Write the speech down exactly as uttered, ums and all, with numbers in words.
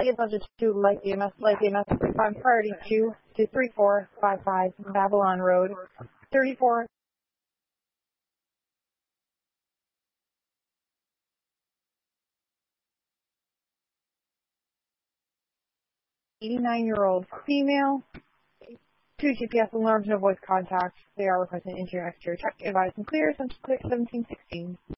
Light is subject to light E M S, light E M S, on priority two to three four five five Babylon Road, thirty-four. eighty-nine-year-old female, two G P S alarms, no voice contact. They are requesting interior and exterior check. Advise and clear, since click seventeen sixteen.